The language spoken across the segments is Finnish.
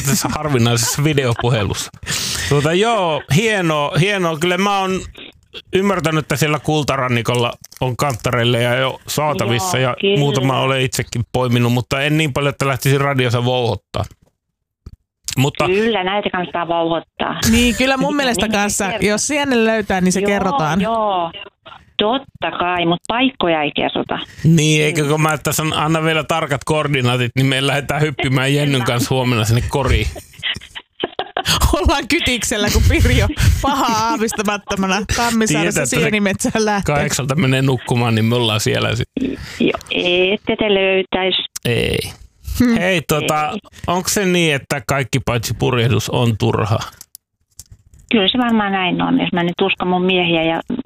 tässä harvinaisessa videopuhelussa. Joo, hienoa. Kyllä mä oon ymmärtänyt, että siellä Kultarannikolla on kanttareille jo saatavissa ja muutama olen itsekin poiminut, mutta en niin paljon, että lähtisin radiossa vouhottaa. Mutta kyllä, näitä kannattaa vouhottaa. Niin, kyllä mun mielestä kanssa. Jos sienen löytää, niin se kerrotaan. Joo, totta kai, mutta paikkoja ei kerrota. Niin, eikö kun mä tässä anna vielä tarkat koordinaatit, niin me lähdetään hyppimään Jennyn kanssa huomenna sinne koriin. Ollaan kytiksellä, kun Pirjo pahaa aavistamattomana Tammisaaressa sienimetsään lähtee. 8 menee nukkumaan, niin me ollaan siellä sitten. Joo, ette te löytäisi. Ei. Hei, onko se niin, että kaikki paitsi purjehdus on turha? Kyllä se varmaan näin on. Jos mä nyt uskon mun miehiä,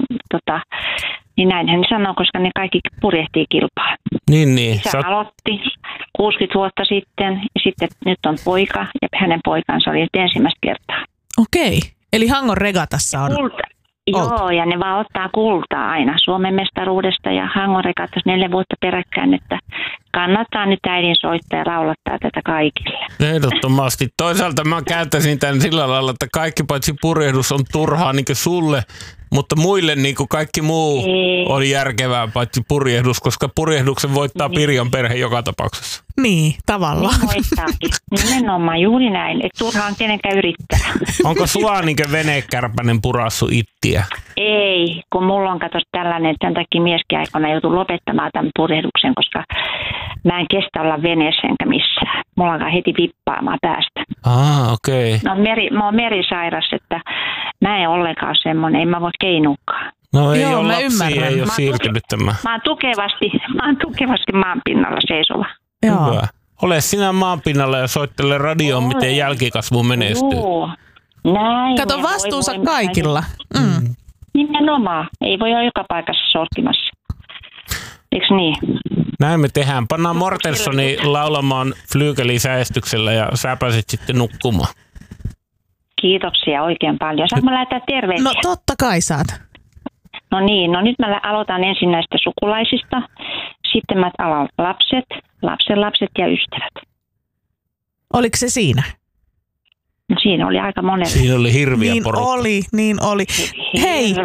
niin näinhän ne sanoo, koska ne kaikki purjehtii kilpaa. Niin. Isä aloitti 60 vuotta sitten ja sitten nyt on poika ja hänen poikansa oli nyt ensimmäistä kertaa. Okei, eli Hangon regatassa on Joo, ja ne vaan ottaa kultaa aina Suomen mestaruudesta ja Hangon regatassa 4 vuotta peräkkäin, että kannattaa nyt äidin soittaa ja laulattaa tätä kaikille. Ehdottomasti. Toisaalta mä käyttäisin tämän sillä lailla, että kaikki paitsi purjehdus on turhaa niin kuin sulle, mutta muille niin kuin kaikki muu on järkevää paitsi purjehdus, koska purjehduksen voittaa Pirjon perhe joka tapauksessa. Niin, tavallaan. Niin voittaakin. Nimenomaan juuri näin, että turhaan kenenkään yrittää. Onko sua niin kuin venekärpänen purassu ittiä? Ei, kun mulla on katos tällainen, että sen takia mieskin aikana joutuu lopettamaan tämän purjehduksen, koska mä en kestä olla veneessä enkä missään. Mulla alkaa heti vippaamaan päästä. Okei. Mä oon merisairas, että mä en ollenkaan semmoinen, en mä voi keinukaan. No ei Joo, ole mä lapsia, ymmärrän. ei ole siirtynyt tämä. Mä oon tukevasti maan pinnalla seisova. Joo. Hyvä. Ole sinä maan pinnalla ja soittele radioon, miten jälkikasvu menestyy. Joo. Näin. Kato vastuunsa kaikilla. Nimenomaan. Ei voi olla joka paikassa sorkimassa. Eiks niin? Näin me tehdään. Pannaan Mortensoni laulamaan Flygelisäestyksellä ja sä pääset sitten nukkumaan. Kiitoksia oikein paljon. Saanko mä lähettää terveisiä? No totta kai saat. No niin, nyt mä aloitan ensin näistä sukulaisista. Sitten mä aloitan lapsenlapset ja ystävät. Oliko se siinä? No siinä oli aika monella. Siinä oli hirviä porukka. Niin oli. Hei,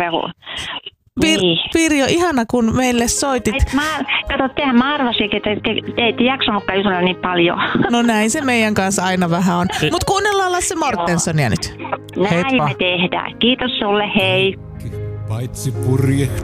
Pirjo, ihana kun meille soitit. Mä arvasin, että te ette jaksanutkaan jutella niin paljon. No näin se meidän kanssa aina vähän on. Mut kuunnellaan Lasse Mortensonia nyt. Näin me tehdään. Kiitos sulle, hei. Paitsi purje.